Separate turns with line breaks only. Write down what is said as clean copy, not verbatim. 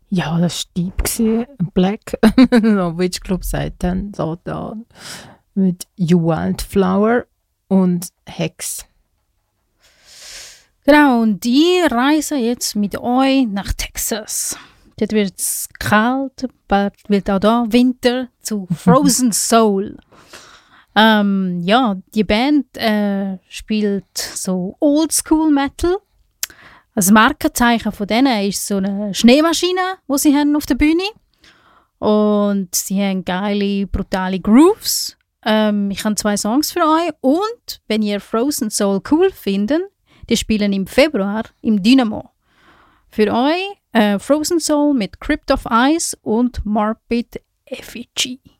Ja, das war Deep gewesen. Black, so Witch Club sagt dann so da mit You Wildflower und Hex.
Genau, und ich reise jetzt mit euch nach Texas. Dort wird es kalt, bald wird auch da Winter zu Frozen Soul. Ja, die Band spielt so Oldschool Metal. Das Markenzeichen von denen ist so eine Schneemaschine, die sie haben auf der Bühne. Und sie haben geile, brutale Grooves. Ich habe 2 Songs für euch. Und wenn ihr Frozen Soul cool findet, die spielen im Februar im Dynamo. Für euch Frozen Soul mit Crypt of Ice und Morbid Effigy.